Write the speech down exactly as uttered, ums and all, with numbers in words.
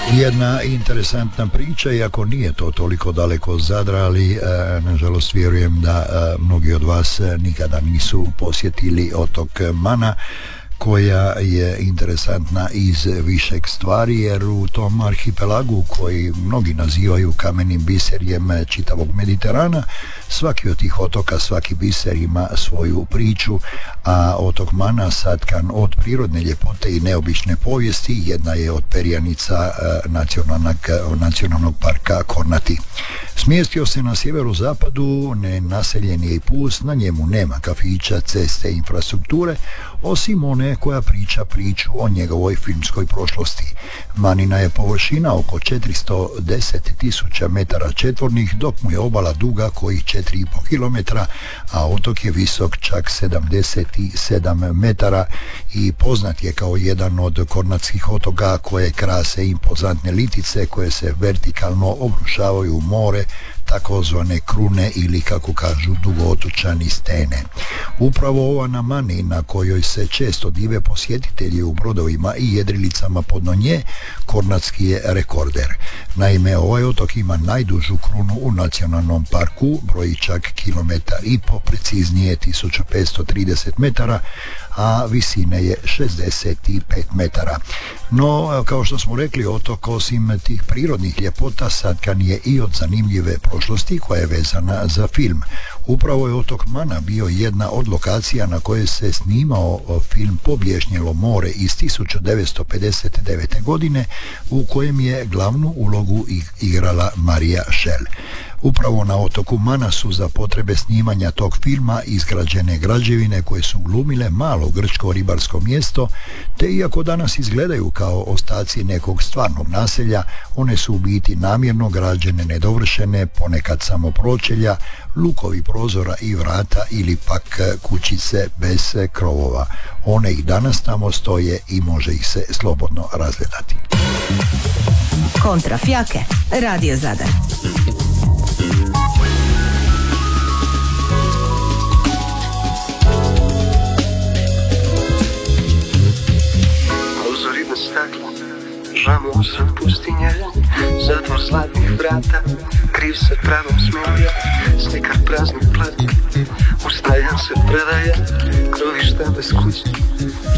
Jedna interesantna priča, iako nije to toliko daleko od Zadra, ali e, nažalost vjerujem da e, mnogi od vas nikada nisu posjetili otok Mana, koja je interesantna iz višeg stvari, jer u tom arhipelagu koji mnogi nazivaju kamenim biserjem čitavog Mediterana, svaki od tih otoka, svaki biser ima svoju priču, a otok Mana satkan od prirodne ljepote i neobične povijesti, jedna je od perjanica nacionalnog, nacionalnog parka Kornati. Smjestio se na sjeverozapadu, nenaseljen je i pust, na njemu nema kafića, ceste, infrastrukture, osim one koja priča priču o njegovoj filmskoj prošlosti. Manina je površina oko četiristo deset tisuća metara četvornih, dok mu je obala duga koji četiri i pol kilometra, a otok je visok čak sedamdeset sedam metara i poznat je kao jedan od kornatskih otoka koje krase impozantne litice koje se vertikalno obrušavaju u more, takozvane krune ili, kako kažu dugootočani, stene. Upravo ova na Mani, na kojoj se često dive posjetitelji u brodovima i jedrilicama podno nje, kornatski je rekorder. Naime, ovaj otok ima najdužu krunu u nacionalnom parku, broji čak kilometar i po, preciznije tisuću petsto trideset metara, a visine je šezdeset pet metara. No, kao što smo rekli, otok osim tih prirodnih ljepota satkan je i od zanimljive prošlosti koja je vezana za film. Upravo je otok Mana bio jedna od lokacija na kojoj se snimao film Pobješnjelo more iz tisuću devetsto pedeset devete. godine, u kojem je glavnu ulogu igrala Marija Šel. Upravo na otoku Mana su za potrebe snimanja tog filma izgrađene građevine koje su glumile malo grčko ribarsko mjesto, te iako danas izgledaju kao ostaci nekog stvarnog naselja, one su u biti namjerno građene, nedovršene, ponekad samo pročelja, lukovi prozora i vrata ili pak kućice bez krovova. One i danas tamo stoje i može ih se slobodno razgledati. Kontra Fjake, Radio Zadar. Ozorino staklo, žamu sam pustinje, zatvor zlatnih vrata, kriv se pravom smilja, slikar praznih plati, ustajan se predaje, krovišta bez kuće,